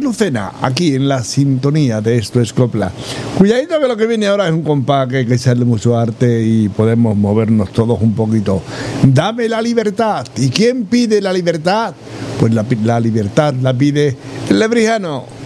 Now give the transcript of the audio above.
Lucena, aquí en la sintonía de Esto es Copla. Cuidadito que lo que viene ahora es un compás que hay que echarle mucho arte y podemos movernos todos un poquito. Dame la libertad. ¿Y quién pide la libertad? Pues la libertad la pide el lebrijano.